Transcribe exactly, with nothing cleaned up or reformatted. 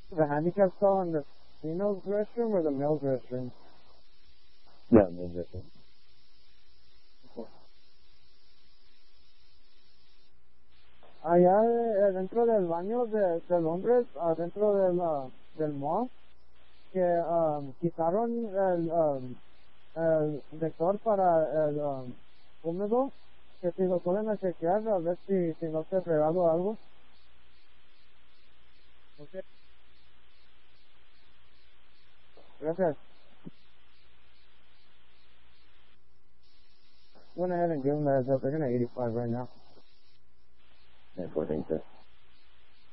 The handicap stall in the female's restroom or the male's restroom? No, men's restroom. Allá de- dentro del baño de, de Londres, adentro del, uh, del mall, que um, quitaron el, um, el lector para el um, húmedo, que si lo pueden chequear a ver si, si no se ha pegado algo. Okay. Gracias. Went ahead and give them the heads up. They're going to eighty-five right now. Yeah, fourteen, sir.